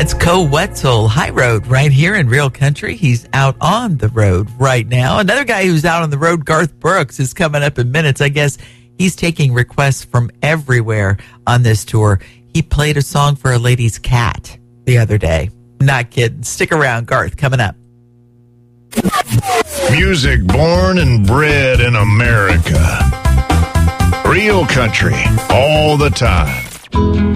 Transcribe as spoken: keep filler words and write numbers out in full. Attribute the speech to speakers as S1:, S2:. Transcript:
S1: It's Koe Wetzel, High Road, right here in Real Country. He's out on the road right now. Another guy who's out on the road, Garth Brooks, is coming up in minutes. I guess he's taking requests from everywhere on this tour. He played a song for a lady's cat the other day. Not kidding. Stick around, Garth, coming up.
S2: Music born and bred in America. Real Country, all the time.